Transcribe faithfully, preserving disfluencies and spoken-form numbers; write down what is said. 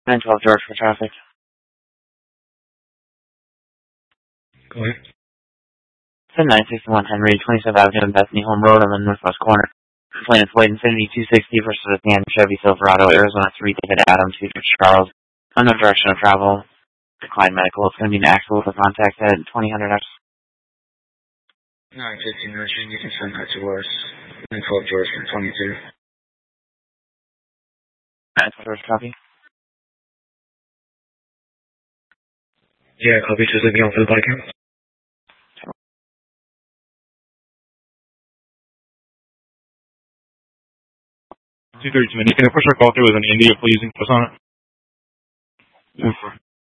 nine twelve George for traffic. Go ahead. nine sixty-one Henry, twenty-seventh Avenue and Bethany Home Road on the northwest corner. Complaint Floyd Infinity two sixty versus the Chevy Silverado, Arizona three, David Adams, Future Charles. Unknown direction of travel. Decline medical. It's going to be an actual for contact at twenty hundred X. nine fifteen Nurturing, you can send that to us. nine twelve George for twenty-two. nine twelve George, copy. Yeah, copy. Just leave me on for the body count. two thirty-two, man. You can push our call through with an India, please, and push on it. No,